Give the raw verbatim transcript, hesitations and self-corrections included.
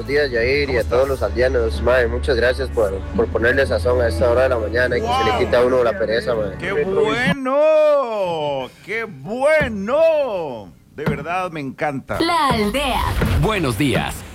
buenos días, Yair, y a todos los aldeanos. Mae, muchas gracias por, por ponerle sazón a esta hora de la mañana y que se le quita a uno la pereza, mae. ¡Qué bueno! ¡Qué bueno! De verdad me encanta. La Aldea. Buenos días.